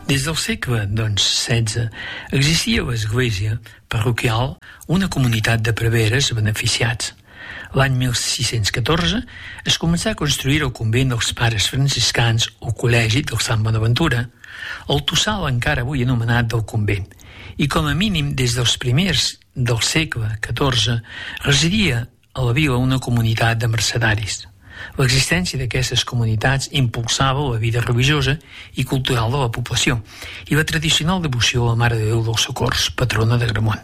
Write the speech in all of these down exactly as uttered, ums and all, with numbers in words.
Des del segle doncs, setze existia a l'església parroquial una comunitat de preveres beneficiats. L'any mil sis-cents catorze es començà a construir el convent dels pares franciscans o col·legi del Sant Bonaventura, el tossal encara avui anomenat del convent, i com a mínim des dels primers del segle catorze residia a la vila una comunitat de mercedaris. L'existència d'aquestes comunitats impulsava la vida religiosa i cultural de la població i la tradicional devoció a la Mare de Déu dels Socors, patrona d'Agramunt.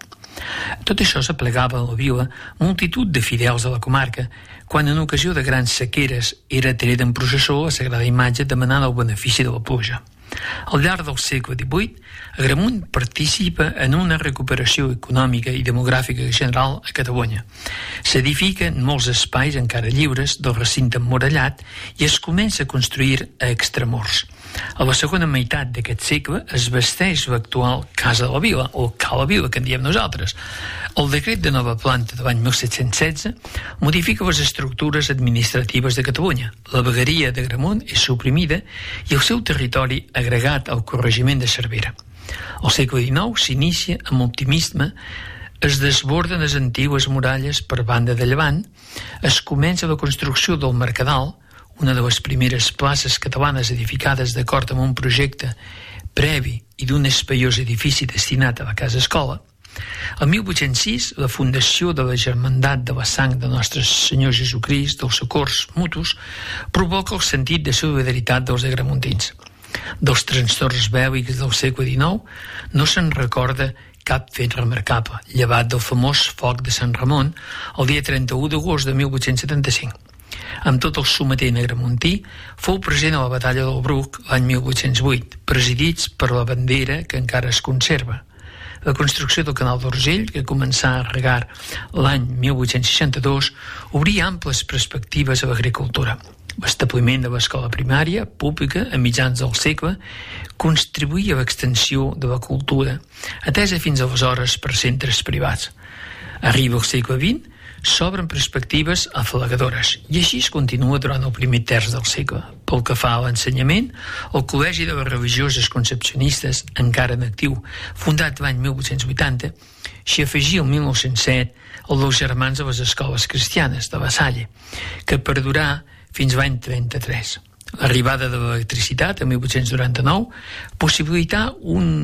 Tot això s'aplegava a la vila multitud de fidels de la comarca, quan en ocasió de grans sequeres era tret en processó la sagrada imatge demanant el benefici de la pluja. Al llarg del segle divuit, Agramunt participa en una recuperació econòmica i demogràfica general a Catalunya. S'edifiquen molts espais encara lliures del recinte emmurallat i es comença a construir a extramurs. A la segona meitat d'aquest segle es vesteix l'actual Casa de la Vila, o Cala Vila, que en diem nosaltres. El decret de nova planta de l'any mil set-cents setze modifica les estructures administratives de Catalunya. La vegueria d'Agramunt és suprimida i el seu territori agregat al corregiment de Cervera. Al segle dinou s'inicia amb optimisme, es desborden les antigues muralles per banda de llevant, es comença la construcció del Mercadal, una de les primeres places catalanes edificades d'acord amb un projecte previ i d'un espaiós edifici destinat a la casa escola. El mil vuit-cents sis, la fundació de la Germandat de la Sang de Nostre Senyor Jesucrist dels Socors Mutus provoca el sentit de solidaritat dels agramuntins. Dels trastorns bèl·lics del segle dinou no se'n recorda cap fet remarcable, llevat del famós foc de Sant Ramon el dia trenta-u d'agost de mil vuit-cents setanta-cinc. Amb tot el sometent agramuntí, fou present a la batalla del Bruc l'any mil vuit-cents vuit, presidits per la bandera que encara es conserva. La construcció del canal d'Urgell, que començà a regar l'any mil vuit-cents seixanta-dos, obria amples perspectives a l'agricultura. L'establiment de l'escola primària, pública, a mitjans del segle, contribuïa a l'extensió de la cultura, atesa fins aleshores per centres privats. Arriba el segle vint, s'obren perspectives afalagadores, i així es continua durant el primer terç del segle. Pel que fa a l'ensenyament, el Col·legi de les Religioses Concepcionistes, encara en actiu, fundat l'any mil vuit-cents vuitanta, s'hi afegia el mil nou-cents set el dels Germans de les Escoles Cristianes, de la Salle, que perdurà fins l'any trenta-tres. L'arribada de l'electricitat, en mil vuit-cents noranta-nou, possibilità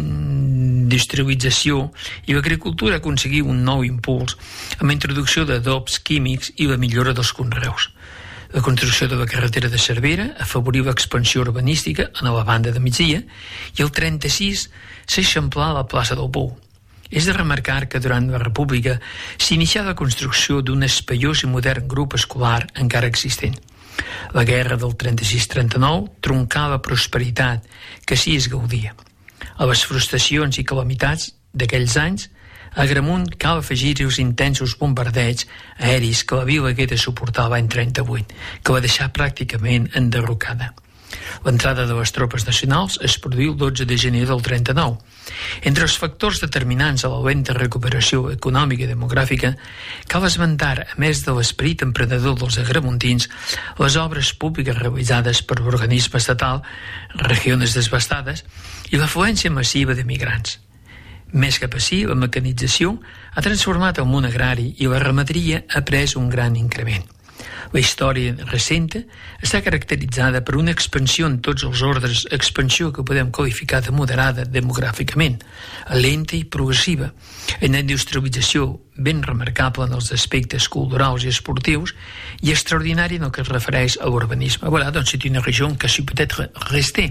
una industrialització i l'agricultura aconseguí un nou impuls amb la introducció d'adobs químics i la millora dels conreus. La construcció de la carretera de Cervera afavorí l'expansió urbanística en la banda de migdia i el trenta-sis s'eixamplà la plaça del Pou. És de remarcar que durant la República s'inicià la construcció d'un espaiós i modern grup escolar encara existent. La guerra del trenta-sis trenta-nou troncà la prosperitat que així es gaudia. A les frustracions i calamitats d'aquells anys, a Agramunt cal afegir-hi els intensos bombardeigs aeris que la vila hagué de suportar l'any trenta-vuit, que va deixar pràcticament enderrocada. L'entrada de les tropes nacionals es produí el dotze de gener del trenta-nou. Entre els factors determinants a la lenta recuperació econòmica i demogràfica, cal esmentar, a més de l'esperit emprenedor dels agramuntins, les obres públiques realitzades per l'organisme estatal, Regiones Desbastades, i l'afluència massiva de migrants. Més que així, la mecanització ha transformat el món agrari i la ramaderia ha pres un gran increment. La història recent està caracteritzada per una expansió en tots els ordres, expansió que podem qualificar de moderada demogràficament, lenta i progressiva, una industrialització ben remarcable en els aspectes culturals i esportius i extraordinària en el que es refereix a l'urbanisme. Voilà, donc c'est une région qui a su peut-être rester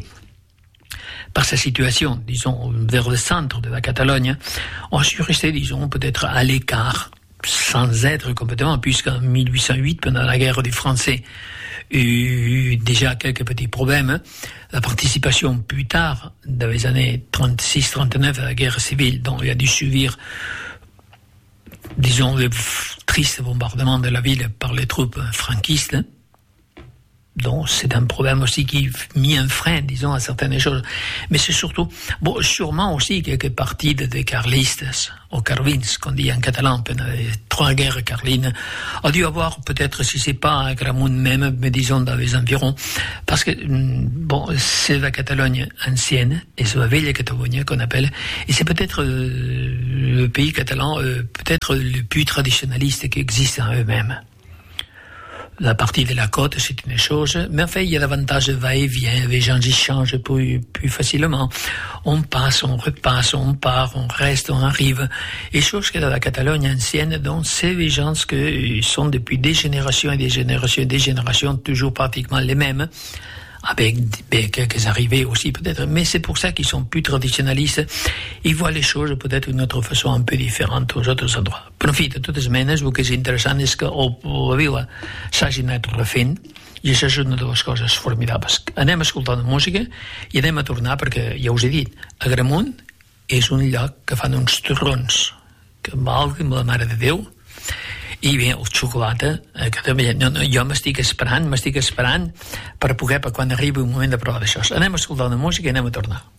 par sa situation, disons, vers le centre de la Catalogne, on a su rester, disons, peut-être à l'écart, sans être complètement, puisqu'en mille huit cent huit, pendant la guerre des Français, il y a eu déjà quelques petits problèmes. La participation plus tard, dans les années trente-six trente-neuf, à la guerre civile, dont il a dû subir, disons, le triste bombardement de la ville par les troupes franquistes. Donc, c'est un problème aussi qui a mis un frein, disons, à certaines choses. Mais c'est surtout, bon, sûrement aussi quelques partis des carlistes, ou carlins, qu'on dit en catalan, pendant les trois guerres carlines, ont dû avoir, peut-être, si c'est pas à Agramunt même, mais disons dans les environs, parce que, bon, c'est la Catalogne ancienne, et c'est la vieille Catalogne qu'on appelle, et c'est peut-être euh, le pays catalan, euh, peut-être le plus traditionnaliste qui existe en eux-mêmes. La partie de la côte, c'est une chose, mais enfin, il y a davantage de va-et-vient, les gens y changent plus, plus facilement. On passe, on repasse, on part, on reste, on arrive. Et chose que dans la Catalogne ancienne, donc, c'est les gens qui sont depuis des générations et des générations et des générations toujours pratiquement les mêmes. Avec quelques arrivées aussi peut-être, mais c'est pour ça qu'ils sont plus traditionnalistes. Ils voient les choses peut-être d'une autre façon un peu différente aux autres endroits. Però, en fi, de totes maneres, el que és interessant és que la vila s'hagi anat refent, i això és una de les coses formidables. Anem a escoltar una música i anem a tornar, perquè ja us he dit, Agramunt és un lloc que fan uns torrons, que valgui la mare de Déu. I bé, el xocolata, eh, que també, no, no, jo m'estic esperant, m'estic esperant per poder, per quan arribi un moment de provar d'això. Anem a escoltar una música i anem a tornar.